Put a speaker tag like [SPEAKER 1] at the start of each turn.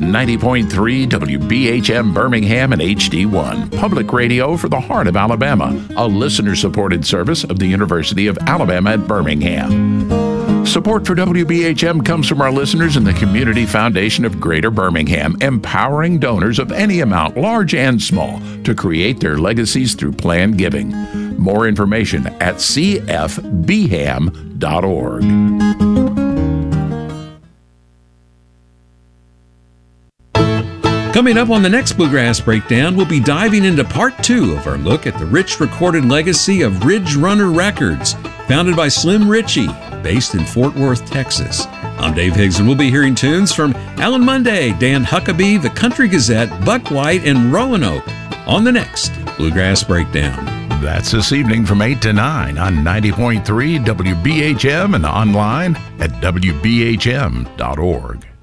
[SPEAKER 1] 90.3 WBHM Birmingham and HD1, public radio for the heart of Alabama, a listener-supported service of the University of Alabama at Birmingham. Support for WBHM comes from our listeners in the Community Foundation of Greater Birmingham, empowering donors of any amount, large and small, to create their legacies through planned giving. More information at cfbham.org.
[SPEAKER 2] Coming up on the next Bluegrass Breakdown, we'll be diving into part 2 of our look at the rich recorded legacy of Ridge Runner Records, founded by Slim Ritchie, based in Fort Worth, Texas. I'm Dave Higgs, and we'll be hearing tunes from Alan Monday, Dan Huckabee, The Country Gazette, Buck White, and Roanoke on the next Bluegrass Breakdown.
[SPEAKER 1] That's this evening from 8 to 9 on 90.3 WBHM and online at WBHM.org.